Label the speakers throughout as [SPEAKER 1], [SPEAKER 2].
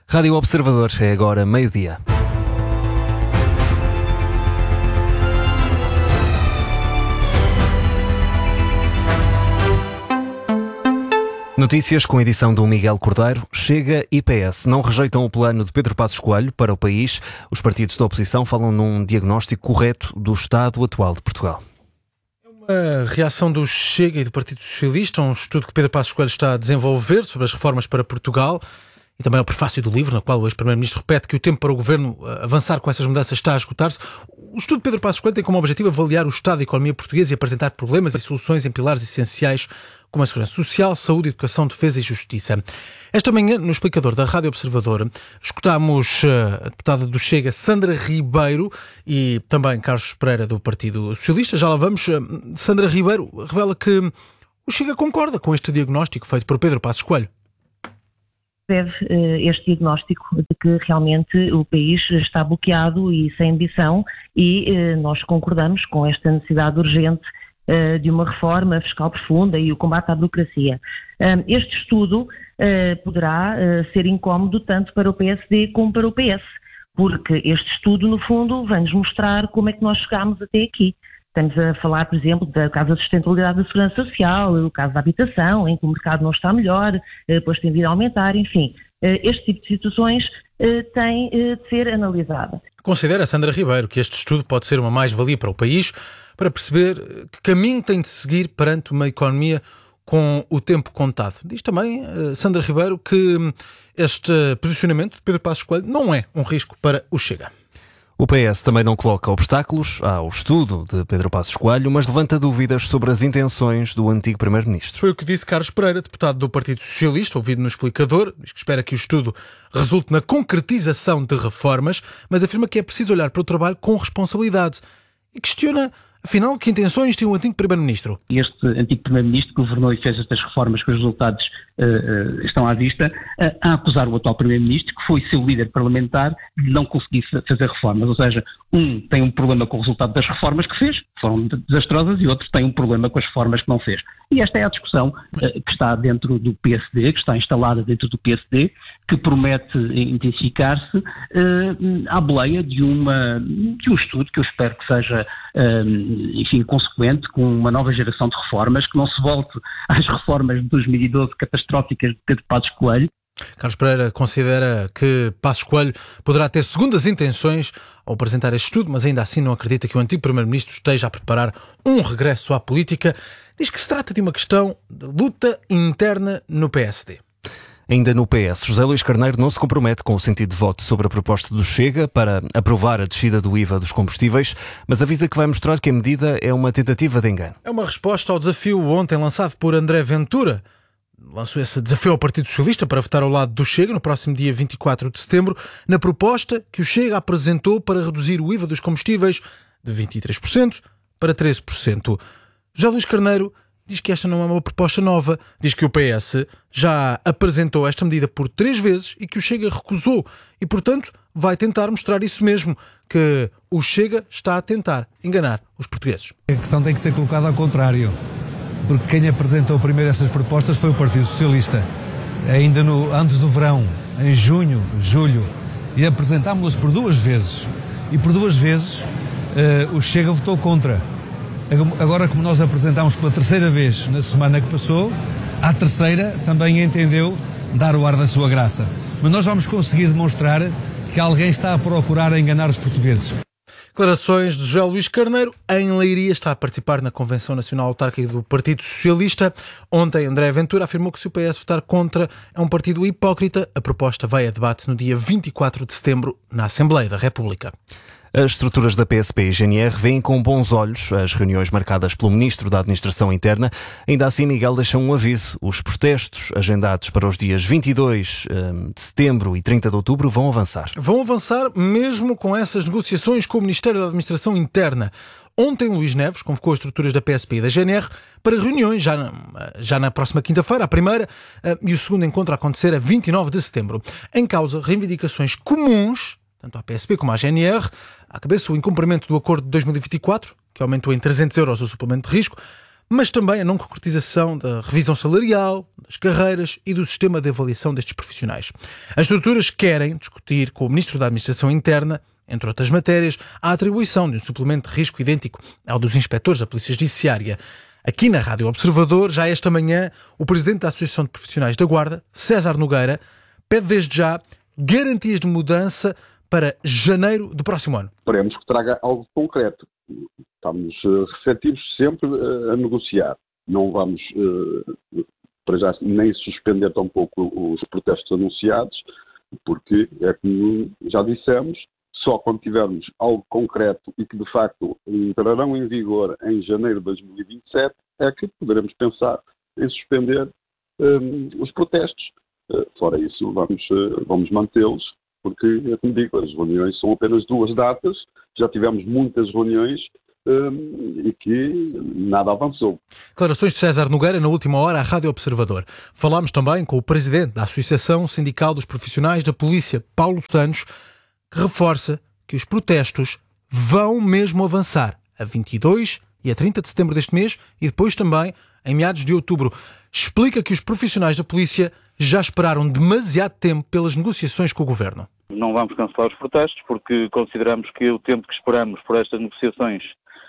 [SPEAKER 1] Rádio Observador, é agora meio-dia. Notícias com a edição do Miguel Cordeiro. Chega e PS não rejeitam o plano de Pedro Passos Coelho para o país. Os partidos da oposição falam num diagnóstico correto do estado atual de Portugal.
[SPEAKER 2] A reação do Chega e do Partido Socialista, um estudo que Pedro Passos Coelho está a desenvolver sobre as reformas para Portugal, e também ao prefácio do livro, na qual o ex-primeiro-ministro repete que o tempo para o governo avançar com essas mudanças está a esgotar-se. O estudo de Pedro Passos Coelho tem como objetivo avaliar o estado da economia portuguesa e apresentar problemas e soluções em pilares essenciais como a segurança social, saúde, educação, defesa e justiça. Esta manhã, no explicador da Rádio Observador, escutámos a deputada do Chega, Sandra Ribeiro, e também Carlos Pereira, do Partido Socialista. Já lá vamos. Sandra Ribeiro revela que o Chega concorda com este diagnóstico feito por Pedro Passos Coelho.
[SPEAKER 3] Deve este diagnóstico de que realmente o país está bloqueado e sem ambição, e nós concordamos com esta necessidade urgente de uma reforma fiscal profunda e o combate à burocracia. Este estudo poderá ser incómodo tanto para o PSD como para o PS, porque este estudo, no fundo, vai-nos mostrar como é que nós chegámos até aqui. Estamos a falar, por exemplo, do caso da sustentabilidade da segurança social, o caso da habitação, em que o mercado não está melhor, depois tem vindo a aumentar, enfim. Este tipo de situações tem de ser analisada.
[SPEAKER 2] Considera Sandra Ribeiro que este estudo pode ser uma mais-valia para o país, para perceber que caminho tem de seguir perante uma economia com o tempo contado. Diz também Sandra Ribeiro que este posicionamento de Pedro Passos Coelho não é um risco para o Chega.
[SPEAKER 1] O PS também não coloca obstáculos ao estudo de Pedro Passos Coelho, mas levanta dúvidas sobre as intenções do antigo primeiro-ministro.
[SPEAKER 2] Foi o que disse Carlos Pereira, deputado do Partido Socialista, ouvido no explicador. Diz que espera que o estudo resulte na concretização de reformas, mas afirma que é preciso olhar para o trabalho com responsabilidade e questiona, afinal, que intenções tem o antigo primeiro-ministro.
[SPEAKER 4] Este antigo primeiro-ministro governou e fez estas reformas que os resultados estão à vista, a acusar o atual primeiro-ministro, que foi seu líder parlamentar, de não conseguir fazer reformas. Ou seja, um tem um problema com o resultado das reformas que fez, foram desastrosas, e outro tem um problema com as reformas que não fez. E esta é a discussão que está dentro do PSD, que está instalada dentro do PSD, que promete intensificar-se à boleia de um estudo que eu espero que seja, consequente, com uma nova geração de reformas, que não se volte às reformas de 2012 catastróficas de Pedro Passos Coelho.
[SPEAKER 2] Carlos Pereira considera que Passos Coelho poderá ter segundas intenções ao apresentar este estudo, mas ainda assim não acredita que o antigo primeiro-ministro esteja a preparar um regresso à política. Diz que se trata de uma questão de luta interna no PSD.
[SPEAKER 1] Ainda no PS, José Luís Carneiro não se compromete com o sentido de voto sobre a proposta do Chega para aprovar a descida do IVA dos combustíveis, mas avisa que vai mostrar que a medida é uma tentativa de engano.
[SPEAKER 2] É uma resposta ao desafio ontem lançado por André Ventura. Lançou esse desafio ao Partido Socialista para votar ao lado do Chega no próximo dia 24 de setembro, na proposta que o Chega apresentou para reduzir o IVA dos combustíveis de 23% para 13%. José Luís Carneiro diz que esta não é uma proposta nova, diz que o PS já apresentou esta medida por 3 vezes e que o Chega recusou e, portanto, vai tentar mostrar isso mesmo, que o Chega está a tentar enganar os portugueses.
[SPEAKER 5] A questão tem que ser colocada ao contrário, porque quem apresentou primeiro estas propostas foi o Partido Socialista, ainda antes do verão, em junho, julho, e apresentámos-las por 2 vezes, e por 2 vezes o Chega votou contra. Agora, como nós apresentámos pela 3ª vez na semana que passou, à 3ª também entendeu dar o ar da sua graça. Mas nós vamos conseguir demonstrar que alguém está a procurar enganar os portugueses.
[SPEAKER 2] Declarações de José Luís Carneiro. Em Leiria está a participar na Convenção Nacional Autárquica do Partido Socialista. Ontem, André Ventura afirmou que se o PS votar contra é um partido hipócrita. A proposta vai a debate no dia 24 de setembro na Assembleia da República.
[SPEAKER 1] As estruturas da PSP e GNR veem com bons olhos as reuniões marcadas pelo Ministro da Administração Interna. Ainda assim, Miguel deixa um aviso. Os protestos agendados para os dias 22 de setembro e 30 de outubro vão avançar.
[SPEAKER 2] Vão avançar mesmo com essas negociações com o Ministério da Administração Interna. Ontem, Luís Neves convocou as estruturas da PSP e da GNR para reuniões já na próxima quinta-feira, a primeira, e o segundo encontro a acontecer a 29 de setembro. Em causa, reivindicações comuns, tanto à PSP como à GNR, à cabeça o incumprimento do acordo de 2024, que aumentou em 300 € o suplemento de risco, mas também a não concretização da revisão salarial, das carreiras e do sistema de avaliação destes profissionais. As estruturas querem discutir com o Ministro da Administração Interna, entre outras matérias, a atribuição de um suplemento de risco idêntico ao dos inspectores da Polícia Judiciária. Aqui na Rádio Observador, já esta manhã, o Presidente da Associação de Profissionais da Guarda, César Nogueira, pede desde já garantias de mudança para janeiro do próximo ano.
[SPEAKER 6] Esperemos que traga algo concreto. Estamos receptivos sempre a negociar. Não vamos, para já, nem suspender tão pouco os protestos anunciados, porque, é como já dissemos, só quando tivermos algo concreto e que, de facto, entrarão em vigor em janeiro de 2027, é que poderemos pensar em suspender os protestos. Fora isso, vamos mantê-los, porque, é como digo, as reuniões são apenas 2 datas, já tivemos muitas reuniões e que nada avançou.
[SPEAKER 2] Declarações de César Nogueira na última hora à Rádio Observador. Falámos também com o Presidente da Associação Sindical dos Profissionais da Polícia, Paulo Santos, que reforça que os protestos vão mesmo avançar a 22 e a 30 de setembro deste mês e depois também em meados de outubro. Explica que os profissionais da polícia já esperaram demasiado tempo pelas negociações com o Governo.
[SPEAKER 7] Não vamos cancelar os protestos porque consideramos que o tempo que esperamos por estas negociações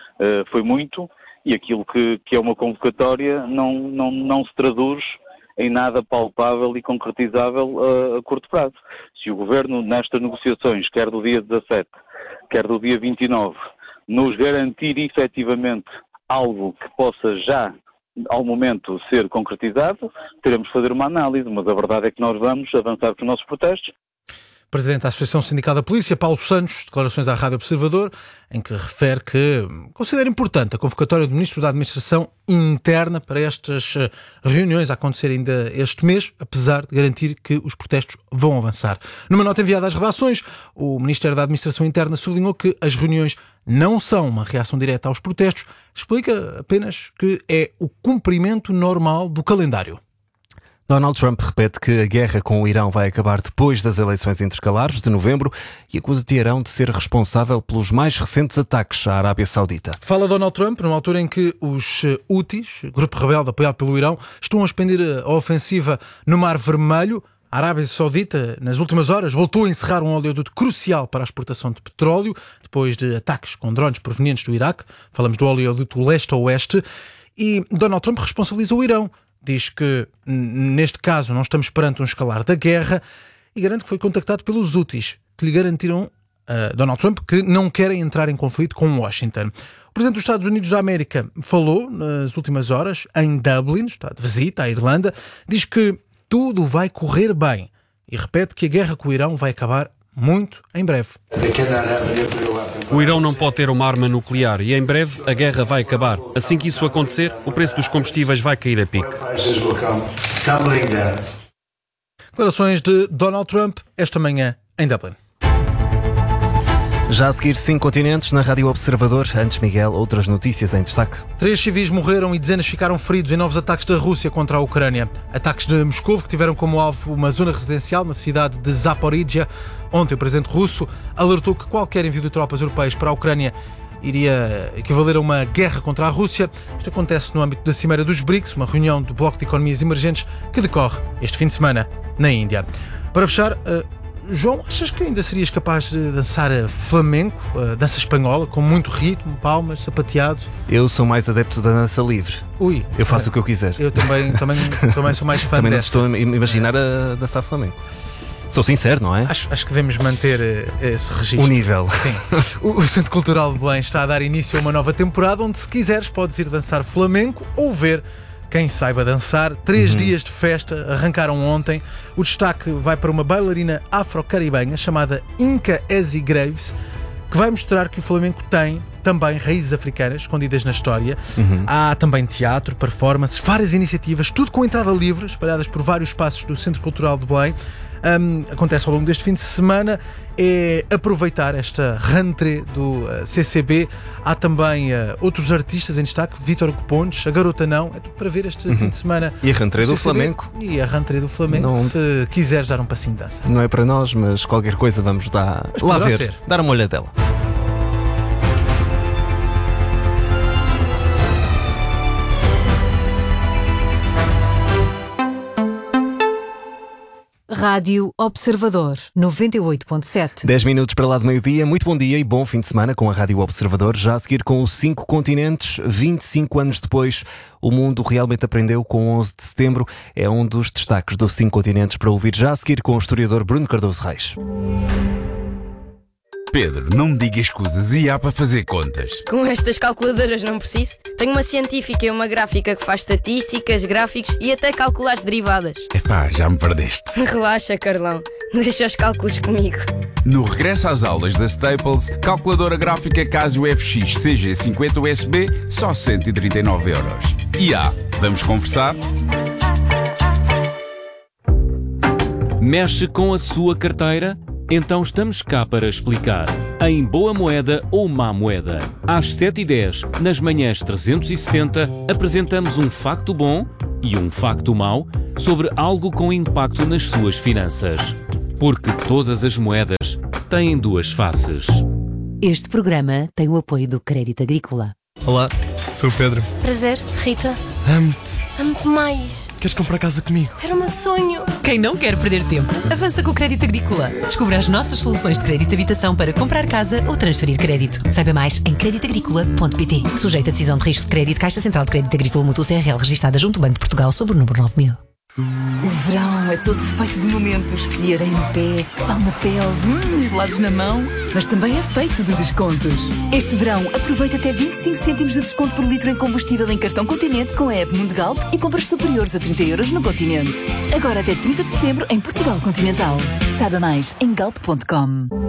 [SPEAKER 7] foi muito e aquilo que é uma convocatória não se traduz em nada palpável e concretizável a curto prazo. Se o Governo, nestas negociações, quer do dia 17, quer do dia 29, nos garantir efetivamente algo que possa já, ao momento, ser concretizado, teremos de fazer uma análise, mas a verdade é que nós vamos avançar com os nossos protestos.
[SPEAKER 2] Presidente da Associação Sindical da Polícia, Paulo Santos, declarações à Rádio Observador, em que refere que considera importante a convocatória do Ministro da Administração Interna para estas reuniões a acontecer ainda este mês, apesar de garantir que os protestos vão avançar. Numa nota enviada às redações, o Ministério da Administração Interna sublinhou que as reuniões não são uma reação direta aos protestos, explica apenas que é o cumprimento normal do calendário.
[SPEAKER 1] Donald Trump repete que a guerra com o Irão vai acabar depois das eleições intercalares de novembro e acusa Teherão de ser responsável pelos mais recentes ataques à Arábia Saudita.
[SPEAKER 2] Fala Donald Trump numa altura em que os Houthis, grupo rebelde apoiado pelo Irão, estão a expandir a ofensiva no Mar Vermelho. A Arábia Saudita, nas últimas horas, voltou a encerrar um oleoduto crucial para a exportação de petróleo, depois de ataques com drones provenientes do Iraque. Falamos do oleoduto leste-oeste. E Donald Trump responsabiliza o Irão. Diz que, neste caso, não estamos perante um escalar da guerra e garante que foi contactado pelos Houthis, que lhe garantiram a Donald Trump que não querem entrar em conflito com Washington. O Presidente dos Estados Unidos da América falou, nas últimas horas, em Dublin, está de visita à Irlanda, diz que tudo vai correr bem e repete que a guerra com o Irão vai acabar muito em breve.
[SPEAKER 8] O Irão não pode ter uma arma nuclear e em breve a guerra vai acabar. Assim que isso acontecer, o preço dos combustíveis vai cair a pique.
[SPEAKER 2] Declarações de Donald Trump esta manhã em Dublin.
[SPEAKER 1] Já a seguir, 5 continentes na Rádio Observador. Antes, Miguel, outras notícias em destaque.
[SPEAKER 2] 3 civis morreram e dezenas ficaram feridos em novos ataques da Rússia contra a Ucrânia. Ataques de Moscou que tiveram como alvo uma zona residencial na cidade de Zaporizhia. Ontem o presidente russo alertou que qualquer envio de tropas europeias para a Ucrânia iria equivaler a uma guerra contra a Rússia. Isto acontece no âmbito da Cimeira dos BRICS, uma reunião do Bloco de Economias Emergentes que decorre este fim de semana na Índia. Para fechar, João, achas que ainda serias capaz de dançar flamenco, dança espanhola, com muito ritmo, palmas, sapateado?
[SPEAKER 1] Eu sou mais adepto da dança livre.
[SPEAKER 2] Ui,
[SPEAKER 1] eu faço o que eu quiser.
[SPEAKER 2] Eu também sou mais fã
[SPEAKER 1] também
[SPEAKER 2] dessa.
[SPEAKER 1] Estou a imaginar a dançar flamenco. Sou sincero, não é?
[SPEAKER 2] Acho que devemos manter esse registro.
[SPEAKER 1] O nível.
[SPEAKER 2] Sim. O Centro Cultural de Belém está a dar início a uma nova temporada onde, se quiseres, podes ir dançar flamenco ou ver quem saiba dançar. 3 dias de festa arrancaram ontem. O destaque vai para uma bailarina afro-caribenha chamada Inca Ezi Graves, que vai mostrar que o flamenco tem também raízes africanas escondidas na história. Há também teatro, performances, várias iniciativas, tudo com entrada livre, espalhadas por vários espaços do Centro Cultural de Belém. Acontece ao longo deste fim de semana. É aproveitar esta rentrée do CCB. Há também outros artistas em destaque, Vítor Pontes, a Garota Não. É tudo para ver este fim de semana.
[SPEAKER 1] E a rentrée do Flamengo.
[SPEAKER 2] E a rentrée do Flamengo, não, se quiseres dar um passinho de dança.
[SPEAKER 1] Não é para nós, mas qualquer coisa vamos lá ver, dar uma olhadela.
[SPEAKER 9] Rádio Observador 98.7.
[SPEAKER 1] 10 minutos para lá de meio-dia. Muito bom dia e bom fim de semana com a Rádio Observador. Já a seguir com os 5 continentes, 25 anos depois, o mundo realmente aprendeu com 11 de setembro. É um dos destaques dos 5 continentes para ouvir já a seguir com o historiador Bruno Cardoso Reis.
[SPEAKER 10] Pedro, não me diga escusas e há para fazer contas.
[SPEAKER 11] Com estas calculadoras não preciso. Tenho uma científica e uma gráfica que faz estatísticas, gráficos e até cálculo às derivadas.
[SPEAKER 10] Epá, já me perdeste.
[SPEAKER 11] Relaxa, Carlão. Deixa os cálculos comigo.
[SPEAKER 10] No regresso às aulas da Staples, calculadora gráfica Casio FX CG50 USB, só 139€. E vamos conversar?
[SPEAKER 12] Mexe com a sua carteira? Então estamos cá para explicar. Em Boa Moeda ou Má Moeda. Às 7h10, nas manhãs 360, apresentamos um facto bom e um facto mau sobre algo com impacto nas suas finanças. Porque todas as moedas têm duas faces.
[SPEAKER 9] Este programa tem o apoio do Crédito Agrícola.
[SPEAKER 13] Olá, sou o Pedro.
[SPEAKER 14] Prazer, Rita.
[SPEAKER 13] Amo-te.
[SPEAKER 14] Amo-te mais.
[SPEAKER 13] Queres comprar casa comigo?
[SPEAKER 14] Era o meu sonho.
[SPEAKER 15] Quem não quer perder tempo, avança com o Crédito Agrícola. Descubra as nossas soluções de crédito de habitação para comprar casa ou transferir crédito. Saiba mais em creditagricola.pt. Sujeito a decisão de risco de crédito, Caixa Central de Crédito Agrícola Mútuo CRL, registada junto ao Banco de Portugal, sob o número 9000.
[SPEAKER 16] O verão é todo feito de momentos, de areia no pé, sal na pele, gelados na mão, mas também é feito de descontos. Este verão aproveita até 25 cêntimos de desconto por litro em combustível em cartão Continente com a app Mundo Galp e compras superiores a 30€ no Continente. Agora até 30 de setembro em Portugal Continental. Saiba mais em galp.com.